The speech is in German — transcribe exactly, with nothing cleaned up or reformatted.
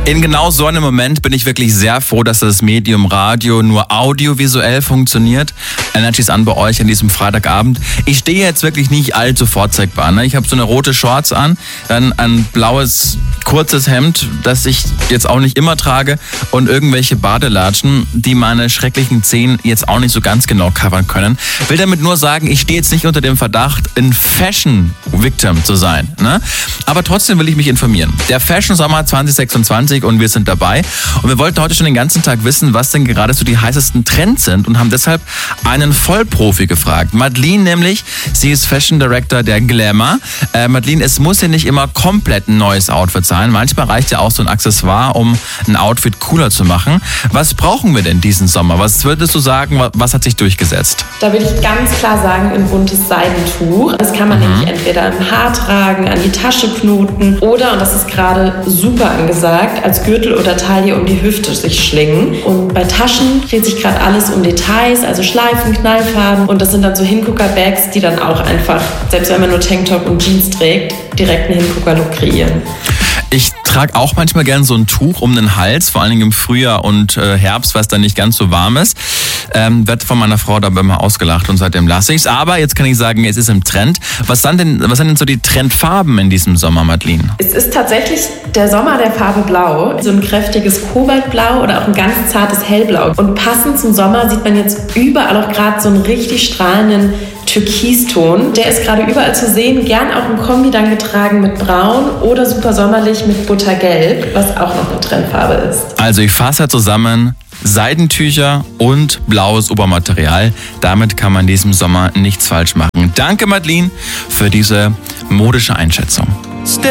In genau so einem Moment bin ich wirklich sehr froh, dass das Medium Radio nur audiovisuell funktioniert. Energy ist an bei euch an diesem Freitagabend. Ich stehe jetzt wirklich nicht allzu vorzeigbar. Ne? Ich habe so eine rote Shorts an, dann ein blaues kurzes Hemd, das ich jetzt auch nicht immer trage und irgendwelche Badelatschen, die meine schrecklichen Zehen jetzt auch nicht so ganz genau covern können. Will damit nur sagen, ich stehe jetzt nicht unter dem Verdacht, ein Fashion-Victim zu sein. Ne? Aber trotzdem will ich mich informieren. Der Fashion Sommer zwanzig sechsundzwanzig und wir sind dabei. Und wir wollten heute schon den ganzen Tag wissen, was denn gerade so die heißesten Trends sind und haben deshalb einen Vollprofi gefragt. Madeleine nämlich, sie ist Fashion Director der Glamour. Äh, Madeleine, es muss ja nicht immer komplett ein neues Outfit sein. Manchmal reicht ja auch so ein Accessoire, um ein Outfit cooler zu machen. Was brauchen wir denn diesen Sommer? Was würdest du sagen, was hat sich durchgesetzt? Da würde ich ganz klar sagen, ein buntes Seidentuch. Das kann man mhm. nämlich entweder im Haar tragen, an die Tasche knoten oder, und das ist gerade super angesagt, als Gürtel oder Taille um die Hüfte sich schlingen. Und bei Taschen dreht sich gerade alles um Details, also Schleifen, Knallfarben. Und das sind dann so Hingucker-Bags, die dann auch einfach, selbst wenn man nur Tanktop und Jeans trägt, direkt einen Hingucker-Look kreieren. Ich trage auch manchmal gern so ein Tuch um den Hals, vor allen Dingen im Frühjahr und äh, Herbst, was dann nicht ganz so warm ist. Ähm, wird von meiner Frau dabei immer ausgelacht und seitdem lasse ich's. Aber jetzt kann ich sagen, es ist im Trend. Was sind denn, was sind denn so die Trendfarben in diesem Sommer, Madeleine? Es ist tatsächlich der Sommer der Farbe Blau. So ein kräftiges Kobaltblau oder auch ein ganz zartes Hellblau. Und passend zum Sommer sieht man jetzt überall auch gerade so einen richtig strahlenden Türkiston. Der ist gerade überall zu sehen, gern auch im Kombi dann getragen mit Braun oder super sommerlich mit Buttergelb, was auch noch eine Trendfarbe ist. Also ich fasse zusammen, Seidentücher und blaues Obermaterial. Damit kann man diesem Sommer nichts falsch machen. Danke, Madeleine, für diese modische Einschätzung.